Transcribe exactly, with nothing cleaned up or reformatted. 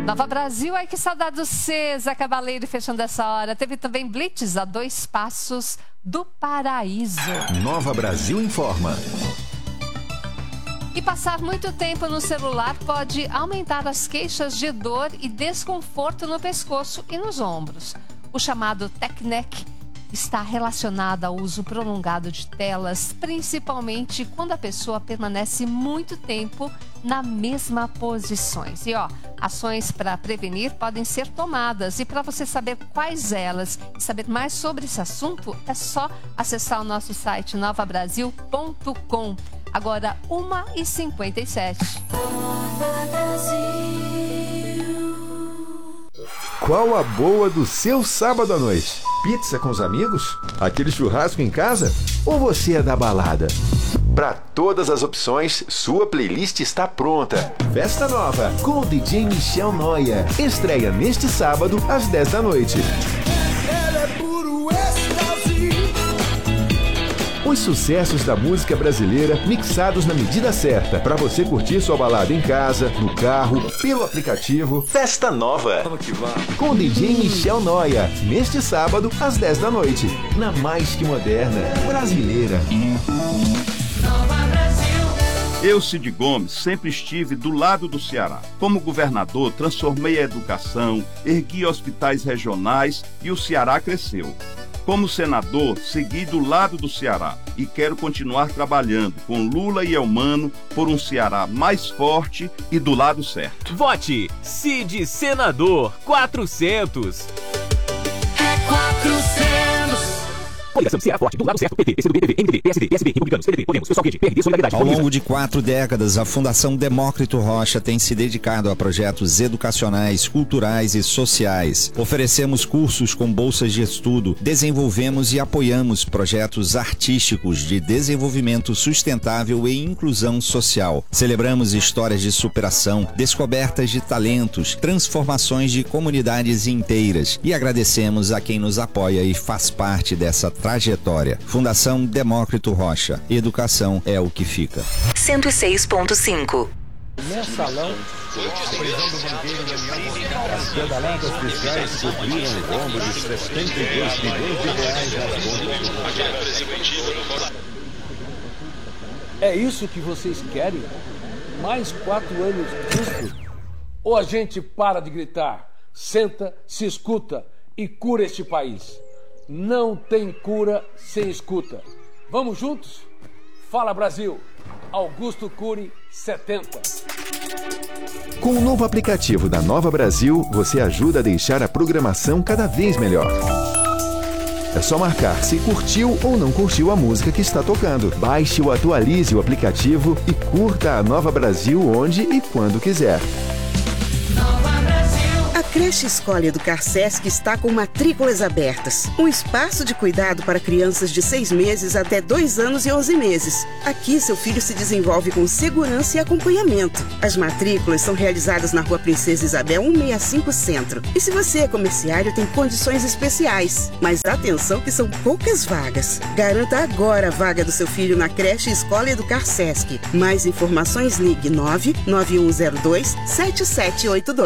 Nova Brasil, ai que saudade do César Cavaleiro fechando essa hora. Teve também Blitz a dois passos do paraíso. Nova Brasil informa. E passar muito tempo no celular pode aumentar as queixas de dor e desconforto no pescoço e nos ombros. O chamado tech neck está relacionado ao uso prolongado de telas, principalmente quando a pessoa permanece muito tempo na mesma posições. E ó, ações para prevenir podem ser tomadas. E para você saber quais elas e saber mais sobre esse assunto, é só acessar o nosso site nova brasil ponto com. Agora, uma e cinquenta e sete. Qual a boa do seu sábado à noite? Pizza com os amigos? Aquele churrasco em casa? Ou você é da balada? Para todas as opções, sua playlist está pronta. Festa Nova, com o D J Michel Noia. Estreia neste sábado, às dez da noite. Os sucessos da música brasileira mixados na medida certa, para você curtir sua balada em casa, no carro, pelo aplicativo. Festa Nova, com o D J Michel Noia, neste sábado às dez da noite, na mais que moderna brasileira. Eu, Cid Gomes, sempre estive do lado do Ceará. Como governador, transformei a educação, ergui hospitais regionais e o Ceará cresceu. Como senador, segui do lado do Ceará e quero continuar trabalhando com Lula e Elmano por um Ceará mais forte e do lado certo. Vote Cid Senador quatrocentos. É quatrocentos. Coligação Ceará Forte, do lado certo, P T, P C do B, P V, M D B, P S D, P S B, Republicanos, P D B, Podemos, Pessoal Verde, P R D, Solidariedade. Ao longo de quatro décadas, a Fundação Demócrito Rocha tem se dedicado a projetos educacionais, culturais e sociais. Oferecemos cursos com bolsas de estudo, desenvolvemos e apoiamos projetos artísticos de desenvolvimento sustentável e inclusão social. Celebramos histórias de superação, descobertas de talentos, transformações de comunidades inteiras e agradecemos a quem nos apoia e faz parte dessa trajetória. Fundação Demócrito Rocha. Educação é o que fica. cento e seis ponto cinco. Mensalão, a prisão do banqueiro Daniel, as pedaladas fiscais cobriram o rombo de setenta e dois bilhões de reais nas contas. É isso que vocês querem? Mais quatro anos disso? Ou a gente para de gritar, senta, se escuta e cura este país? Não tem cura sem escuta. Vamos juntos? Fala Brasil! Augusto Cury, setenta. Com o novo aplicativo da Nova Brasil, você ajuda a deixar a programação cada vez melhor. É só marcar se curtiu ou não curtiu a música que está tocando. Baixe ou atualize o aplicativo e curta a Nova Brasil onde e quando quiser. A creche Escola Educar Sesc está com matrículas abertas. Um espaço de cuidado para crianças de seis meses até dois anos e onze meses. Aqui, seu filho se desenvolve com segurança e acompanhamento. As matrículas são realizadas na Rua Princesa Isabel cento e sessenta e cinco Centro. E se você é comerciário, tem condições especiais. Mas atenção que são poucas vagas. Garanta agora a vaga do seu filho na creche Escola Educar Sesc. Mais informações, ligue nove nove um zero dois sete sete oito dois.